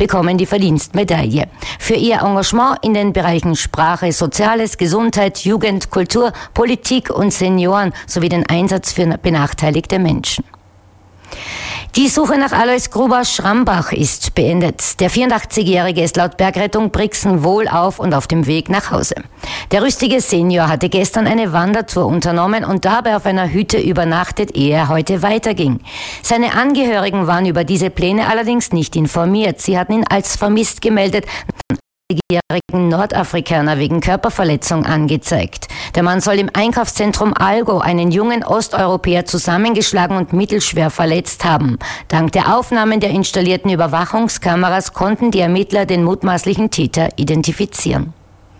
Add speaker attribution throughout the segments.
Speaker 1: bekommen die Verdienstmedaille. Für ihr Engagement in den Bereichen Sprache, Soziales, Gesundheit, Jugend, Kultur, Politik und Senioren sowie den Einsatz für benachteiligte Menschen. Die Suche nach Alois Gruber-Schrambach ist beendet. Der 84-Jährige ist laut Bergrettung Brixen wohlauf und auf dem Weg nach Hause. Der rüstige Senior hatte gestern eine Wandertour unternommen und dabei auf einer Hütte übernachtet, ehe er heute weiterging. Seine Angehörigen waren über diese Pläne allerdings nicht informiert. Sie hatten ihn als vermisst gemeldet, jährigen Nordafrikaner wegen Körperverletzung angezeigt. Der Mann soll im Einkaufszentrum Algo einen jungen Osteuropäer zusammengeschlagen und mittelschwer verletzt haben. Dank der Aufnahmen der installierten Überwachungskameras konnten die Ermittler den mutmaßlichen Täter identifizieren.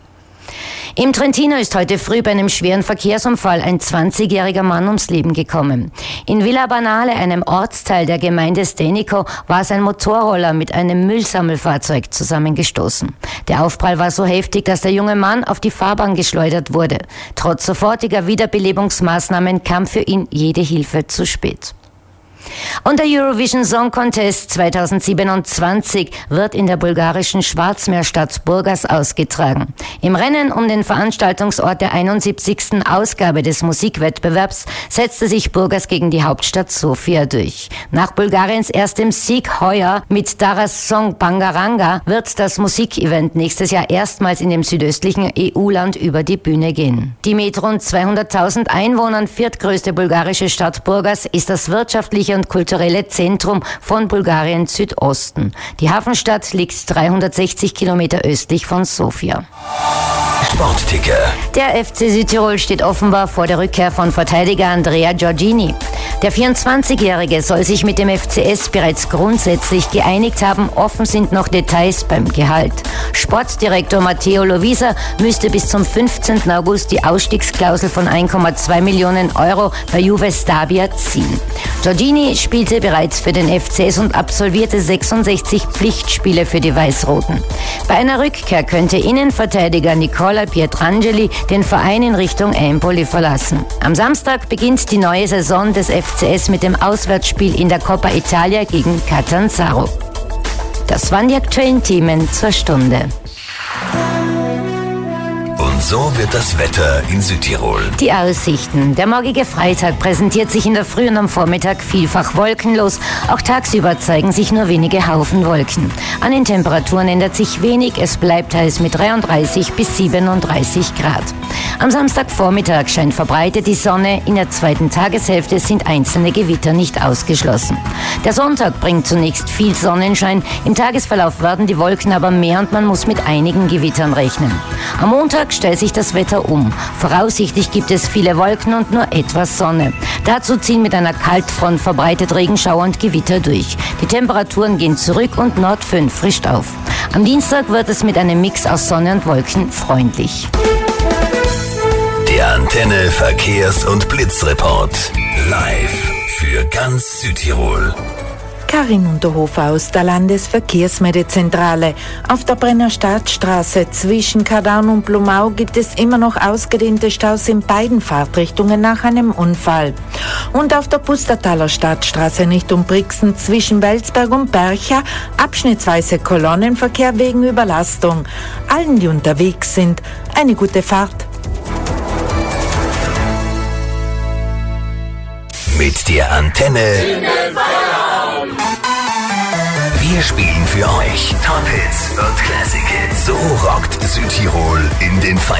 Speaker 1: Im Trentino ist heute früh bei einem schweren Verkehrsunfall ein 20-jähriger Mann ums Leben gekommen. In Villa Banale, einem Ortsteil der Gemeinde Stenico, war sein Motorroller mit einem Müllsammelfahrzeug zusammengestoßen. Der Aufprall war so heftig, dass der junge Mann auf die Fahrbahn geschleudert wurde. Trotz sofortiger Wiederbelebungsmaßnahmen kam für ihn jede Hilfe zu spät. Und der Eurovision Song Contest 2027 wird in der bulgarischen Schwarzmeerstadt Burgas ausgetragen. Im Rennen um den Veranstaltungsort der 71. Ausgabe des Musikwettbewerbs setzte sich Burgas gegen die Hauptstadt Sofia durch. Nach Bulgariens erstem Sieg heuer mit Taras Song Bangaranga wird das Musikevent nächstes Jahr erstmals in dem südöstlichen EU-Land über die Bühne gehen. Die mit rund 200.000 Einwohnern viertgrößte bulgarische Stadt Burgas ist das wirtschaftliche und kulturelle Zentrum von Bulgariens Südosten. Die Hafenstadt liegt 360 Kilometer östlich von Sofia.
Speaker 2: Sportticker.
Speaker 1: Der FC Südtirol steht offenbar vor der Rückkehr von Verteidiger Andrea Giorgini. Der 24-Jährige soll sich mit dem FCS bereits grundsätzlich geeinigt haben. Offen sind noch Details beim Gehalt. Sportdirektor Matteo Lovisa müsste bis zum 15. August die Ausstiegsklausel von 1,2 Millionen Euro bei Juve Stabia ziehen. Giorgini spielte bereits für den FCS und absolvierte 66 Pflichtspiele für die Weiß-Roten. Bei einer Rückkehr könnte Innenverteidiger Nicola Pietrangeli den Verein in Richtung Empoli verlassen. Am Samstag beginnt die neue Saison des FCS mit dem Auswärtsspiel in der Coppa Italia gegen Catanzaro. Das waren die aktuellen Themen zur Stunde.
Speaker 2: Und so wird das Wetter in Südtirol.
Speaker 1: Die Aussichten. Der morgige Freitag präsentiert sich in der Früh und am Vormittag vielfach wolkenlos. Auch tagsüber zeigen sich nur wenige Haufen Wolken. An den Temperaturen ändert sich wenig. Es bleibt heiß mit 33 bis 37 Grad. Am Samstagvormittag scheint verbreitet die Sonne. In der zweiten Tageshälfte sind einzelne Gewitter nicht ausgeschlossen. Der Sonntag bringt zunächst viel Sonnenschein. Im Tagesverlauf werden die Wolken aber mehr und man muss mit einigen Gewittern rechnen. Am Montag stellt sich das Wetter um. Voraussichtlich gibt es viele Wolken und nur etwas Sonne. Dazu ziehen mit einer Kaltfront verbreitet Regenschauer und Gewitter durch. Die Temperaturen gehen zurück und Nord 5 frischt auf. Am Dienstag wird es mit einem Mix aus Sonne und Wolken freundlich.
Speaker 2: Der Antenne Verkehrs- und Blitzreport. Live für ganz Südtirol.
Speaker 3: Karin Unterhofer aus der Landesverkehrsmeldezentrale. Auf der Brenner Stadtstraße zwischen Kadan und Blumau gibt es immer noch ausgedehnte Staus in beiden Fahrtrichtungen nach einem Unfall. Und auf der Pustertaler Stadtstraße Richtung Brixen zwischen Welsberg und Bercha abschnittsweise Kolonnenverkehr wegen Überlastung. Allen, die unterwegs sind, eine gute Fahrt.
Speaker 2: Mit der Antenne. Wir spielen für euch Top Hits und Classic Hits. So rockt Südtirol in den Feiertagen.